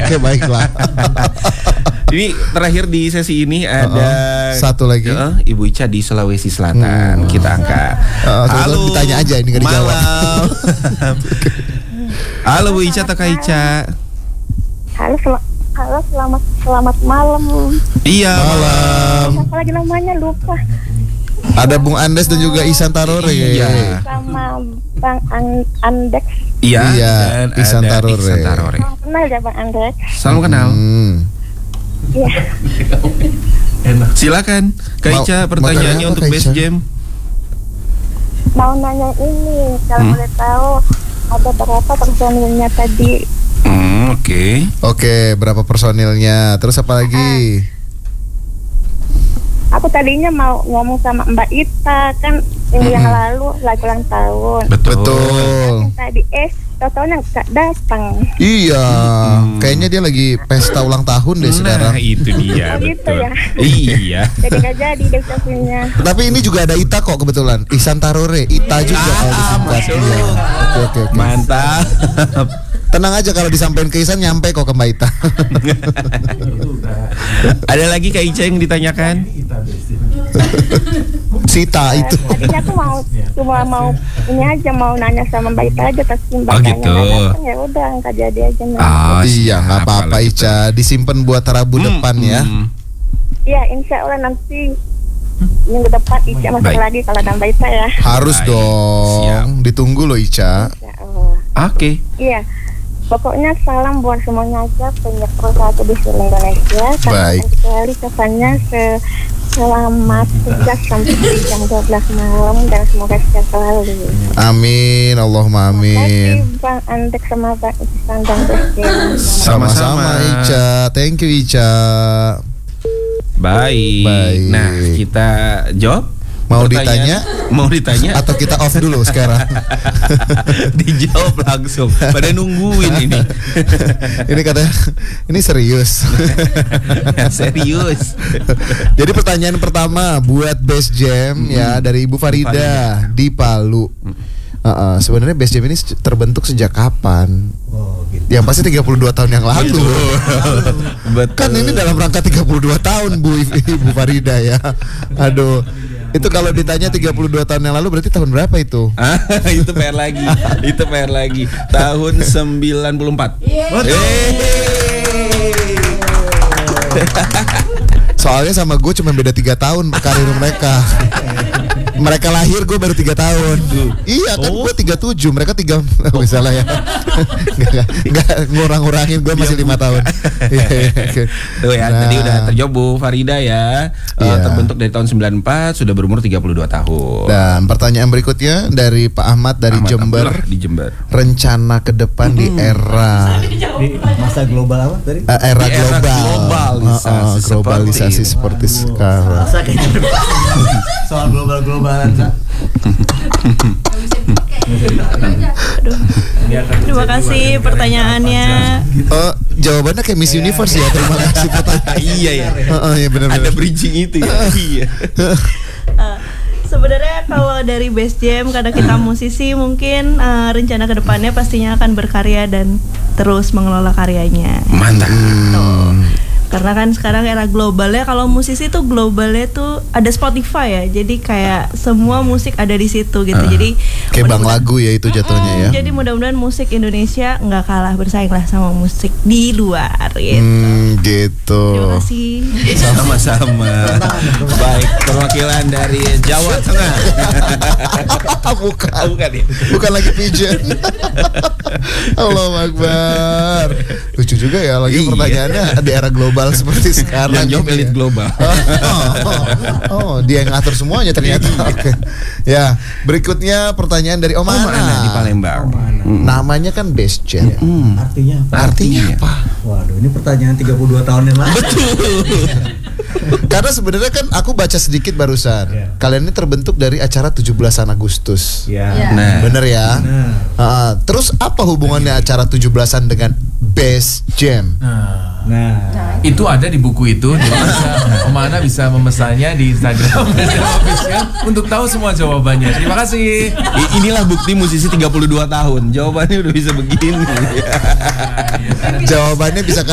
Oke, baiklah. Ini terakhir di sesi ini ada satu lagi. Ibu Ica di Sulawesi Selatan. Kita angkat. Halo. Ditanya aja ini nggak dijawab. Halo Bu Ica atau Kak Ica? Halo, selamat malam. Iya, malam. Apa lagi namanya, lupa. Ada Bung Andes dan juga Ihsan Tarore. Iya. Sama Bang Andex. Iya, dan Ihsan Tarore. Salam kenal ya Bang Andex. Salam kenal. Iya. Silakan Kak Ica, pertanyaannya untuk Best Jam. Mau nanya ini, kalau boleh tahu ada berapa personilnya tadi? Oke, berapa personilnya? Terus apa lagi? Aku tadinya mau ngomong sama Mbak Ita kan minggu yang lalu lagu ulang tahun. Betul. Tadi totalnya nggak datang. Iya, kayaknya dia lagi pesta ulang tahun deh sekarang. Nah, itu dia. Gitu ya. Iya. Jadi nggak jadi deh ucapinnya. Tapi ini juga ada Ita kok kebetulan. Ihsan Tarore, Ita juga kalau disingkat. Oke. Mantap. Tenang aja kalau disampaikan ke Ihsan nyampe kok ke Mbak Ita. Ada lagi Kak Ica yang ditanyakan? Sita itu. Tadinya aku cuma mau ini aja, mau nanya sama Mbak Ita aja, tapi Mbak gitu. Ya udah nggak jadi aja. Iya, nggak apa-apa Ica, disimpan buat Rabu depan ya. Iya, insya Allah nanti minggu depan Ica masuk lagi kalau ada Mbak Ita ya. Harus dong. Ditunggu loh Ica. Oke. Iya. Pokoknya salam buat semuanya aja penyiar satu di seluruh Indonesia. Baik. Sekali kesannya selamat tugas sampai jam 12 malam dan semoga sehat selalu. Amin, Allahumma amin. Terima kasih Bang Andek sama Bang Ihsan dan Besjen. Sama-sama Ica, thank you Ica. Baik. Nah, kita jawab. Mau ditanya atau kita off dulu sekarang? Dijawab langsung. Pada nungguin ini. Ini katanya ini serius. Serius. Jadi pertanyaan pertama buat Best Jam ya dari Ibu Farida di Palu. Sebenarnya Best Jam ini terbentuk sejak kapan? Gitu. Yang pasti 32 tahun yang lalu. Betul. Kan ini dalam rangka 32 tahun Ibu Farida ya. Aduh. Itu kalau ditanya 32 tahun yang lalu berarti tahun berapa itu? Itu PR lagi. Tahun 94. Soalnya sama gue cuma beda 3 tahun karir mereka. Mereka lahir, gue baru 3 tahun. Iya kan, gue 37, mereka 3. Misalnya ya. Nggak ngurang-ngurangin, gue masih 5 tahun. Tuh ya, tadi udah terjawab Bu Farida ya. Terbentuk dari tahun 94, sudah berumur 32 tahun. Dan pertanyaan berikutnya dari Pak Ahmad dari Jember. Di Jember. Rencana ke depan di era di masa global apa tadi? Era globalisasi seperti sekarang. Soal global-globalan. Terima kasih pertanyaannya. Jawabannya kayak Miss Universe ya. Terima kasih pertanyaan. Iya ya. Iya benar-benar. Ada bridging itu ya. Iya. Sebenarnya kalau dari Best Jam, karena kita musisi, mungkin rencana kedepannya pastinya akan berkarya dan terus mengelola karyanya. Mantap. Karena kan sekarang era globalnya, kalau musisi tuh globalnya tuh ada Spotify ya, jadi kayak semua musik ada di situ gitu. Jadi kayak bank lagu ya itu jatuhnya ya. Jadi mudah-mudahan musik Indonesia nggak kalah bersaing lah sama musik di luar gitu. Gitu. Terima kasih. Sama-sama. Baik, perwakilan dari Jawa Tengah. Bukan lagi pigeon. Allahu Akbar. Lucu juga ya lagi pertanyaannya di era global seperti sekarang. Yang jawab elit global. Dia yang ngatur semuanya ternyata. Oke. Ya, berikutnya pertanyaan dari Om Ana di Palembang. Namanya kan Best Jam. Artinya apa? Waduh, ini pertanyaan 32 tahun yang lalu. Betul. Karena sebenarnya kan aku baca sedikit barusan. Kalian ini terbentuk dari acara 17-an Agustus. Nah, bener ya. Terus apa hubungannya acara 17-an dengan Best Jam? Nah, itu ada di buku itu. Om Ana bisa memesannya di Instagram untuk tahu semua jawabannya. Terima kasih. Inilah bukti musisi 32 tahun. Jawabannya udah bisa begini. Jawabannya bisa